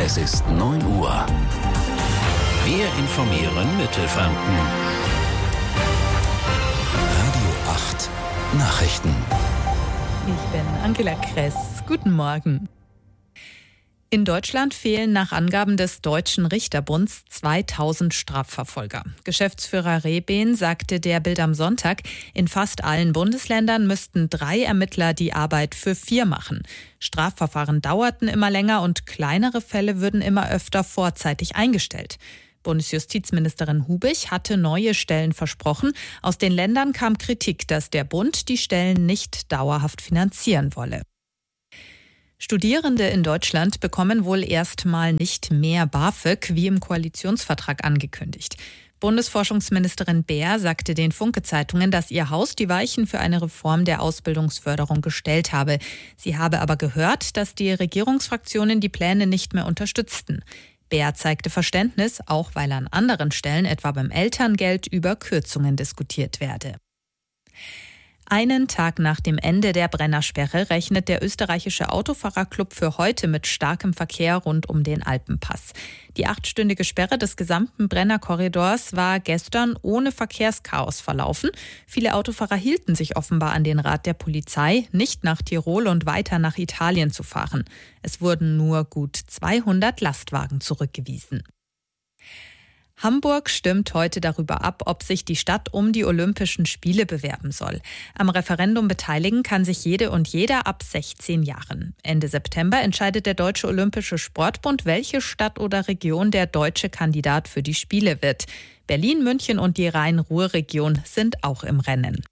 Es ist 9 Uhr. Wir informieren Mittelfranken. Radio 8 Nachrichten. Ich bin Angela Kress. Guten Morgen. In Deutschland fehlen nach Angaben des Deutschen Richterbunds 2000 Strafverfolger. Geschäftsführer Rehben sagte der Bild am Sonntag, in fast allen Bundesländern müssten 3 Ermittler die Arbeit für 4 machen. Strafverfahren dauerten immer länger und kleinere Fälle würden immer öfter vorzeitig eingestellt. Bundesjustizministerin Hubich hatte neue Stellen versprochen. Aus den Ländern kam Kritik, dass der Bund die Stellen nicht dauerhaft finanzieren wolle. Studierende in Deutschland bekommen wohl erstmal nicht mehr BAföG, wie im Koalitionsvertrag angekündigt. Bundesforschungsministerin Baer sagte den Funke-Zeitungen, dass ihr Haus die Weichen für eine Reform der Ausbildungsförderung gestellt habe. Sie habe aber gehört, dass die Regierungsfraktionen die Pläne nicht mehr unterstützten. Baer zeigte Verständnis, auch weil an anderen Stellen, etwa beim Elterngeld, über Kürzungen diskutiert werde. Einen Tag nach dem Ende der Brennersperre rechnet der österreichische Autofahrerclub für heute mit starkem Verkehr rund um den Alpenpass. Die 8-stündige Sperre des gesamten Brennerkorridors war gestern ohne Verkehrschaos verlaufen. Viele Autofahrer hielten sich offenbar an den Rat der Polizei, nicht nach Tirol und weiter nach Italien zu fahren. Es wurden nur gut 200 Lastwagen zurückgewiesen. Hamburg stimmt heute darüber ab, ob sich die Stadt um die Olympischen Spiele bewerben soll. Am Referendum beteiligen kann sich jede und jeder ab 16 Jahren. Ende September entscheidet der Deutsche Olympische Sportbund, welche Stadt oder Region der deutsche Kandidat für die Spiele wird. Berlin, München und die Rhein-Ruhr-Region sind auch im Rennen.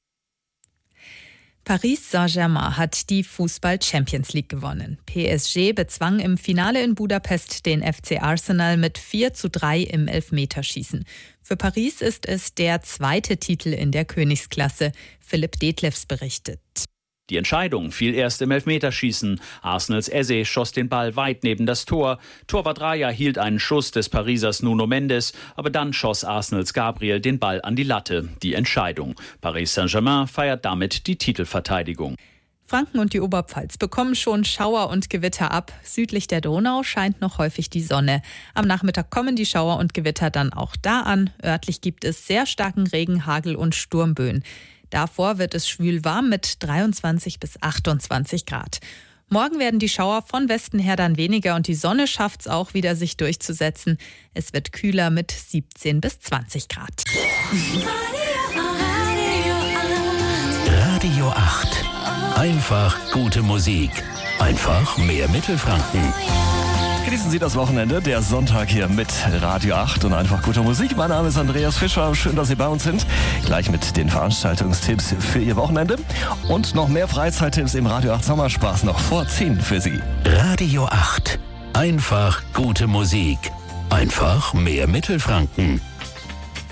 Paris Saint-Germain hat die Fußball-Champions League gewonnen. PSG bezwang im Finale in Budapest den FC Arsenal mit 4:3 im Elfmeterschießen. Für Paris ist es der 2. Titel in der Königsklasse. Philipp Detlefs berichtet. Die Entscheidung fiel erst im Elfmeterschießen. Arsenals Eze schoss den Ball weit neben das Tor. Torwart Raya hielt einen Schuss des Parisers Nuno Mendes, aber dann schoss Arsenals Gabriel den Ball an die Latte. Die Entscheidung. Paris Saint-Germain feiert damit die Titelverteidigung. Franken und die Oberpfalz bekommen schon Schauer und Gewitter ab. Südlich der Donau scheint noch häufig die Sonne. Am Nachmittag kommen die Schauer und Gewitter dann auch da an. Örtlich gibt es sehr starken Regen, Hagel und Sturmböen. Davor wird es schwül warm mit 23 bis 28 Grad. Morgen werden die Schauer von Westen her dann weniger und die Sonne schafft es auch wieder, sich durchzusetzen. Es wird kühler mit 17 bis 20 Grad. Radio 8. Einfach gute Musik. Einfach mehr Mittelfranken. Genießen Sie das Wochenende, der Sonntag hier mit Radio 8 und einfach guter Musik. Mein Name ist Andreas Fischer, schön, dass Sie bei uns sind. Gleich mit den Veranstaltungstipps für Ihr Wochenende und noch mehr Freizeittipps im Radio 8 Sommerspaß noch vor 10 für Sie. Radio 8. Einfach gute Musik. Einfach mehr Mittelfranken.